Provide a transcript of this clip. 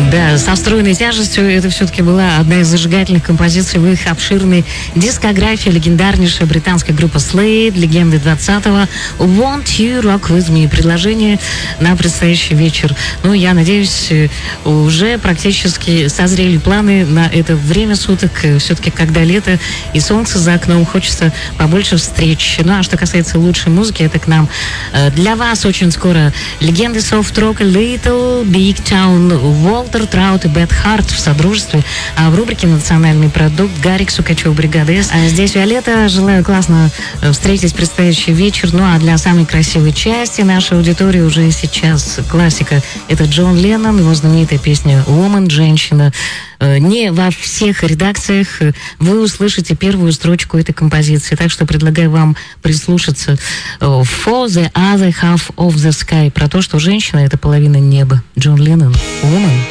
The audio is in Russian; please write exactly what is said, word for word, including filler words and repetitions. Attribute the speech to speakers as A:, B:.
A: Да, со встроенной тяжестью это все-таки была одна из зажигательных композиций в их обширной дискографии. Легендарнейшая британская группа Slade, легенды двадцатого. Want You Rock With Me. Предложение на предстоящий вечер. Ну, я надеюсь, уже практически созрели планы на это время суток. Все-таки, когда лето и солнце за окном, хочется побольше встреч. Ну, а что касается лучшей музыки, это к нам для вас очень скоро легенды софт-рока Little Big Town, Уолтер Траут и Бет Харт в содружестве, а в рубрике «Национальный продукт» Гарик Сукачев, бригада С. А здесь Виолетта. Желаю классно встретить предстоящий вечер. Ну а для самой красивой части нашей аудитории уже сейчас классика. Это Джон Леннон, его знаменитая песня «Woman», «Женщина». Не во всех редакциях вы услышите первую строчку этой композиции, так что предлагаю вам прислушаться. For the other half of the sky. Про то, что женщина — это половина неба. Джон Леннон, «Woman».